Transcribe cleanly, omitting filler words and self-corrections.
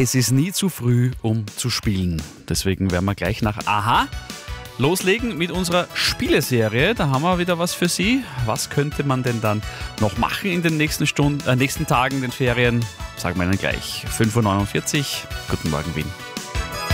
Es ist nie zu früh, um zu spielen. Deswegen werden wir gleich nach Aha loslegen mit unserer Spieleserie. Da haben wir wieder was für Sie. Was könnte man denn dann noch machen in den nächsten Tagen, den Ferien? Sagen wir Ihnen gleich. 5.49 Uhr. Guten Morgen, Wien.